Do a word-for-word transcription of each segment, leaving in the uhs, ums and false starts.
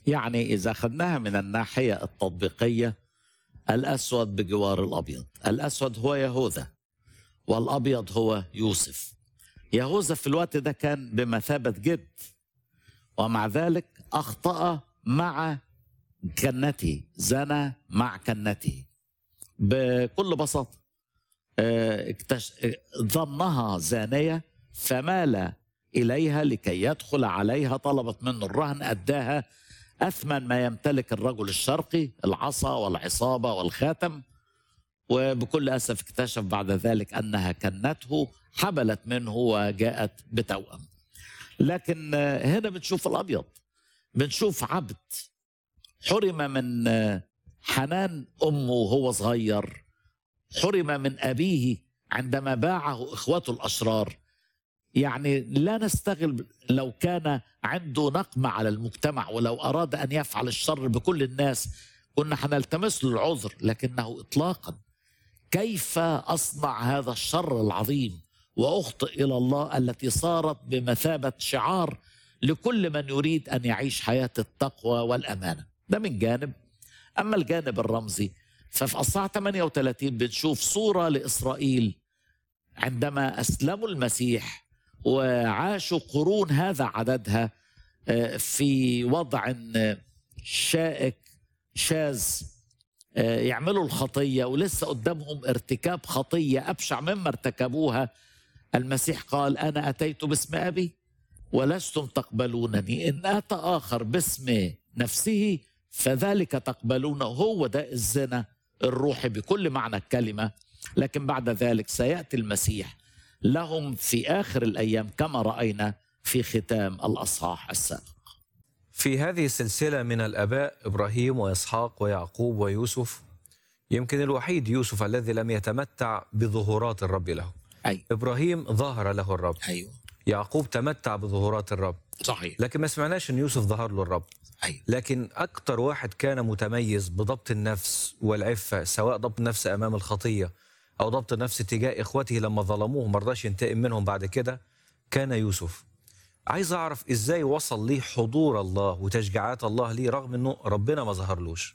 يعني إذا أخذناها من الناحية التطبيقية، الأسود بجوار الأبيض. الأسود هو يهوذا والأبيض هو يوسف. يهوذا في الوقت ده كان بمثابة جد، ومع ذلك أخطأ مع كنته، زنى مع كنته بكل بساطة. اه، اكتش... ظنها زانية فمال إليها لكي يدخل عليها، طلبت منه الرهن، أداها أثمن ما يمتلك الرجل الشرقي، العصا والعصابة والخاتم. وبكل أسف اكتشف بعد ذلك أنها كنته، حبلت منه وجاءت بتوأم. لكن هنا بنشوف الأبيض، بنشوف عبد حرم من حنان أمه وهو صغير، حرم من أبيه عندما باعه إخوته الأشرار. يعني لا نستغل لو كان عنده نقمة على المجتمع ولو أراد أن يفعل الشر بكل الناس كنا حنلتمس له العذر، لكنه إطلاقا كيف أصنع هذا الشر العظيم وأخطئ إلى الله التي صارت بمثابة شعار لكل من يريد أن يعيش حياة التقوى والأمانة. ده من جانب. أما الجانب الرمزي ففي أصحاح ثمانية وثلاثين بنشوف صورة لإسرائيل عندما أسلموا المسيح وعاشوا قرون هذا عددها في وضع شائك شاذ، يعملوا الخطية ولسه قدامهم ارتكاب خطية أبشع مما ارتكبوها. المسيح قال: أنا أتيت باسم أبي ولستم تقبلونني، إن أتى آخر باسم نفسه فذلك تقبلونه. هو ده الزنا الروحي بكل معنى الكلمة. لكن بعد ذلك سيأتي المسيح لهم في آخر الأيام كما رأينا في ختام الأصحاح السابق. في هذه السلسلة من الآباء إبراهيم وإسحاق ويعقوب ويوسف، يمكن الوحيد يوسف الذي لم يتمتع بظهورات الرب له. أيوة. إبراهيم ظهر له الرب. أيوة. يعقوب تمتع بظهورات الرب. صحيح. لكن ما سمعناش أن يوسف ظهر له الرب. أيوة. لكن أكتر واحد كان متميز بضبط النفس والعفة، سواء ضبط النفس أمام الخطية أو ضبط النفس تجاه إخوته لما ظلموه مرضاش ينتقم منهم بعد كده، كان يوسف. عايز أعرف إزاي وصل ليه حضور الله وتشجيعات الله ليه رغم أنه ربنا ما ظهرلوش.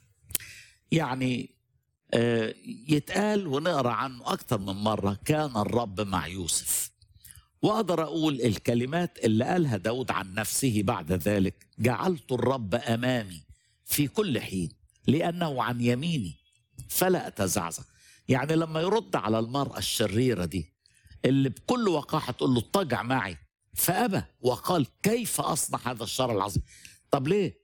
يعني آه يتقال ونقرأ عنه أكتر من مرة كان الرب مع يوسف. وأقدر أقول الكلمات اللي قالها داود عن نفسه بعد ذلك: جعلت الرب أمامي في كل حين لأنه عن يميني فلا أتزعزع. يعني لما يرد على المرأة الشريرة دي اللي بكل وقاحة تقول له اضطجع معي، فأبى وقال: كيف أصنع هذا الشر العظيم؟ طب ليه؟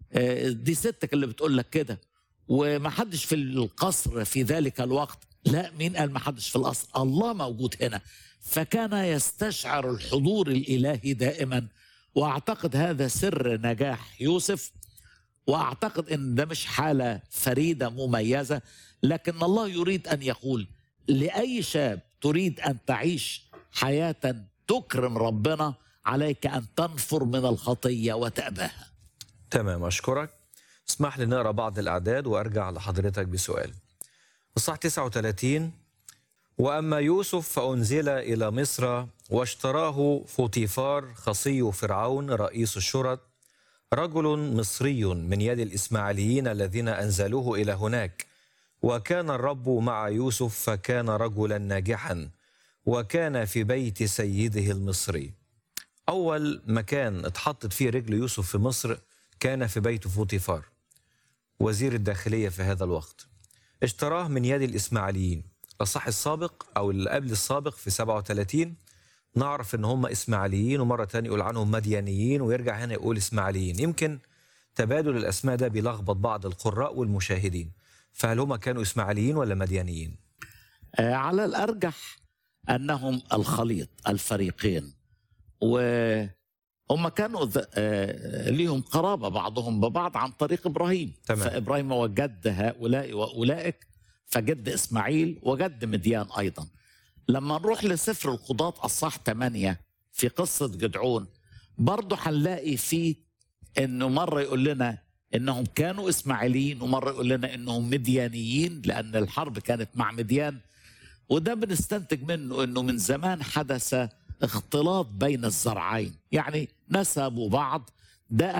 دي ستك اللي بتقول لك كده وما حدش في القصر في ذلك الوقت. لا، مين قال ما حدش في القصر؟ الله موجود هنا. فكان يستشعر الحضور الإلهي دائما. وأعتقد هذا سر نجاح يوسف، وأعتقد أن ده مش حالة فريدة مميزة، لكن الله يريد أن يقول لأي شاب تريد أن تعيش حياة تكرم ربنا عليك أن تنفر من الخطية وتأباها. تمام، أشكرك. اسمح لي نقرأ بعض الأعداد وأرجع لحضرتك بسؤال. الصح تسعة وثلاثين: وأما يوسف فأنزل إلى مصر واشتراه فوطيفار خصي فرعون رئيس الشرط، رجل مصري من يد الإسماعيليين الذين أنزلوه إلى هناك. وكان الرب مع يوسف فكان رجلا ناجحا وكان في بيت سيده المصري. أول مكان اتحطت فيه رجل يوسف في مصر كان في بيت فوطيفار وزير الداخلية في هذا الوقت. اشتراه من يد الإسماعيليين. الصح السابق أو اللي قبل السابق في سبعة وثلاثين نعرف إن هم إسماعيليين، ومرة تانية يقول عنهم مديانيين، ويرجع هنا يقول إسماعيليين. يمكن تبادل الأسماء ده بيلخبط بعض القراء والمشاهدين، فهل هم كانوا إسماعيليين ولا مديانيين؟ آه على الأرجح أنهم الخليط الفريقين، وهم كانوا آه ليهم قرابة بعضهم ببعض عن طريق إبراهيم. تمام. فإبراهيم وجد هؤلاء وأولئك، فجد إسماعيل وجد مديان أيضا. لما نروح لسفر القضاة أصحاح ثمانية في قصة جدعون برضو هنلاقي فيه إنه مرة يقول لنا إنهم كانوا إسماعيليين ومرة يقول لنا إنهم مديانيين لأن الحرب كانت مع مديان. وده بنستنتج منه إنه من زمان حدث اختلاط بين الزرعين، يعني نسبوا بعض. ده